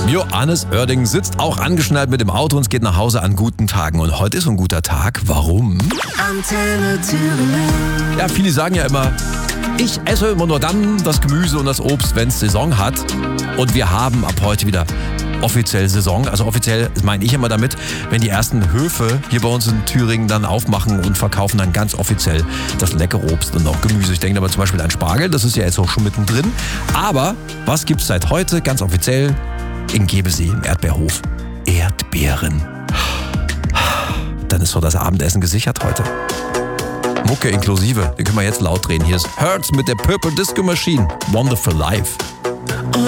Johannes Oerding sitzt auch angeschnallt mit dem Auto und es geht nach Hause an guten Tagen. Und heute ist ein guter Tag. Warum? Antenne Thüringen. Ja, viele sagen ja immer, ich esse immer nur dann das Gemüse und das Obst, wenn es Saison hat. Und wir haben ab heute wieder offiziell Saison. Also offiziell meine ich immer damit, wenn die ersten Höfe hier bei uns in Thüringen dann aufmachen und verkaufen dann ganz offiziell das leckere Obst und auch Gemüse. Ich denke aber zum Beispiel an Spargel, das ist ja jetzt auch schon mittendrin. Aber was gibt's seit heute ganz offiziell in Gebesee im Erdbeerhof? Erdbeeren. Dann ist so das Abendessen gesichert heute. Mucke inklusive, den können wir jetzt laut drehen. Hier ist Hurts mit der Purple Disco Machine. Wonderful Life.